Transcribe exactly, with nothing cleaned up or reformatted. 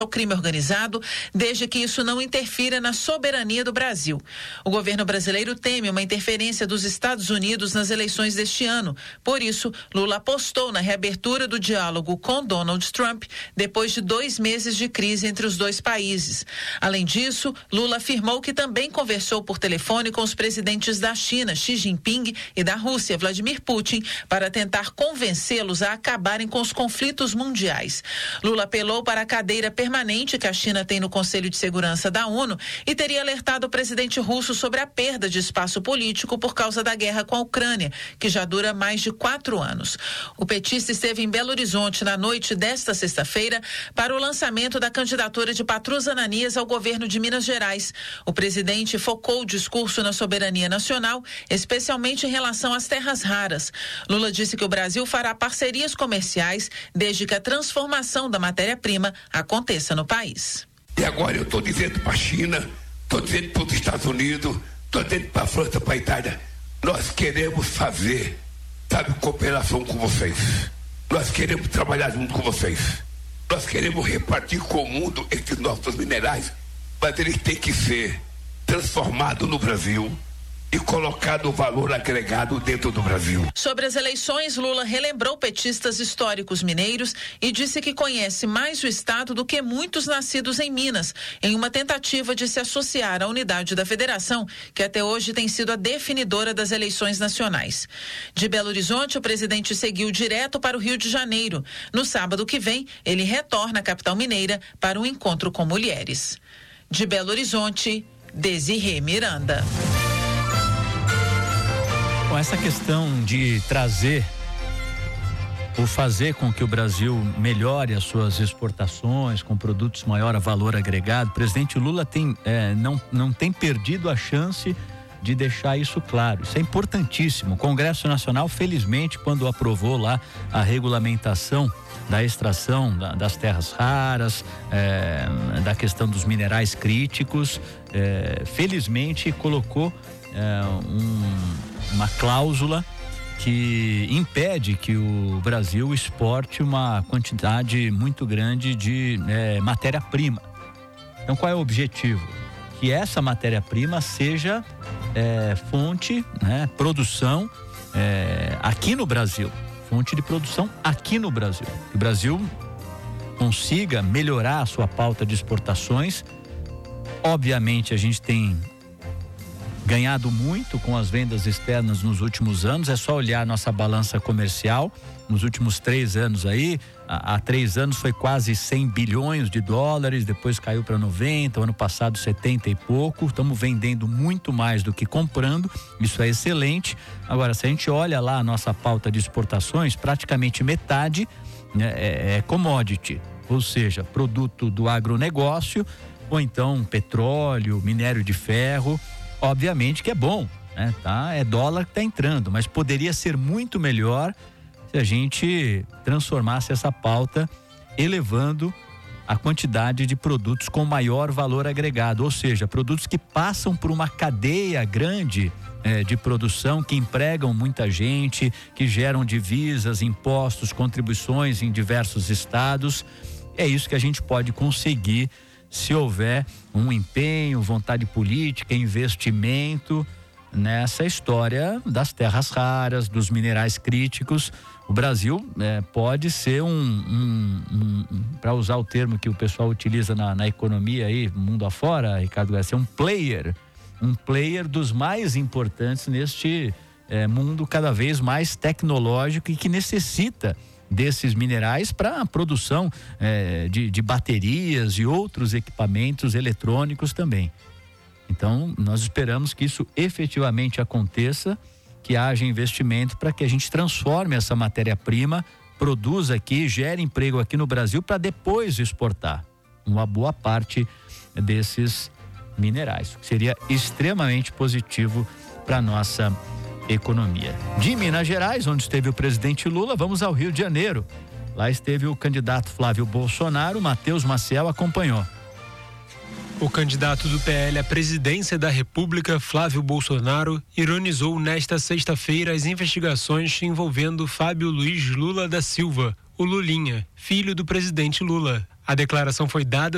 ao crime organizado, desde que isso não interfira na soberania do Brasil. O governo brasileiro teme uma interferência dos Estados Unidos nas eleições deste ano. Por isso, Lula apostou na reabertura do diálogo com Donald Trump, depois de dois meses de crise entre os dois países. Além disso, Lula afirmou que também conversou por telefone com os presidentes da China, Xi Jinping, e da Rússia, Vladimir Putin, para tentar convencê-los a acabarem com os conflitos mundiais. Lula apelou para a cadeira permanente permanente que a China tem no Conselho de Segurança da ONU e teria alertado o presidente russo sobre a perda de espaço político por causa da guerra com a Ucrânia, que já dura mais de quatro anos. O petista esteve em Belo Horizonte na noite desta sexta-feira para o lançamento da candidatura de Patrus Ananias ao governo de Minas Gerais. O presidente focou o discurso na soberania nacional, especialmente em relação às terras raras. Lula disse que o Brasil fará parcerias comerciais desde que a transformação da matéria-prima aconteça no país. E agora eu estou dizendo para a China, estou dizendo para os Estados Unidos, estou dizendo para a França, para a Itália, nós queremos fazer, sabe, cooperação com vocês. Nós queremos trabalhar junto com vocês. Nós queremos repartir com o mundo esses nossos minerais, mas eles têm que ser transformados no Brasil e colocado o valor agregado dentro do Brasil. Sobre as eleições, Lula relembrou petistas históricos mineiros e disse que conhece mais o estado do que muitos nascidos em Minas, em uma tentativa de se associar à unidade da federação, que até hoje tem sido a definidora das eleições nacionais. De Belo Horizonte, o presidente seguiu direto para o Rio de Janeiro. No sábado que vem, ele retorna à capital mineira para um encontro com mulheres. De Belo Horizonte, Desirê Miranda. Com essa questão de trazer ou fazer com que o Brasil melhore as suas exportações com produtos maior a valor agregado, o presidente Lula tem, é, não, não tem perdido a chance de deixar isso claro. Isso é importantíssimo. O Congresso Nacional, felizmente, quando aprovou lá a regulamentação da extração da, das terras raras, é, da questão dos minerais críticos, é, felizmente colocou é, um uma cláusula que impede que o Brasil exporte uma quantidade muito grande de é, matéria-prima. Então, qual é o objetivo? Que essa matéria-prima seja é, fonte, né, produção é, aqui no Brasil, fonte de produção aqui no Brasil. Que o Brasil consiga melhorar a sua pauta de exportações. Obviamente, a gente tem ganhado muito com as vendas externas nos últimos anos. É só olhar a nossa balança comercial nos últimos três anos aí, há, há três anos foi quase cem bilhões de dólares, depois caiu para noventa, o ano passado setenta e pouco. Estamos vendendo muito mais do que comprando, isso é excelente. Agora, se a gente olha lá a nossa pauta de exportações, praticamente metade, né, é, é commodity, ou seja, produto do agronegócio, ou então petróleo, minério de ferro. Obviamente que é bom, né? Tá? É dólar que está entrando, mas poderia ser muito melhor se a gente transformasse essa pauta elevando a quantidade de produtos com maior valor agregado, ou seja, produtos que passam por uma cadeia grande eh, de produção, que empregam muita gente, que geram divisas, impostos, contribuições em diversos estados. É isso que a gente pode conseguir se houver um empenho, vontade política, investimento nessa história das terras raras, dos minerais críticos. O Brasil é, pode ser um, um, um, um para usar o termo que o pessoal utiliza na, na economia aí, mundo afora, Ricardo Garcia, um player, um player dos mais importantes neste é, mundo cada vez mais tecnológico e que necessita desses minerais para a produção eh, de, de baterias e outros equipamentos eletrônicos também. Então, nós esperamos que isso efetivamente aconteça, que haja investimento para que a gente transforme essa matéria-prima, produza aqui, gere emprego aqui no Brasil para depois exportar uma boa parte desses minerais. Seria extremamente positivo para a nossa economia. De Minas Gerais, onde esteve o presidente Lula, vamos ao Rio de Janeiro. Lá esteve o candidato Flávio Bolsonaro, Matheus Maciel acompanhou. O candidato do P L à presidência da República, Flávio Bolsonaro, ironizou nesta sexta-feira as investigações envolvendo Fábio Luiz Lula da Silva, o Lulinha, filho do presidente Lula. A declaração foi dada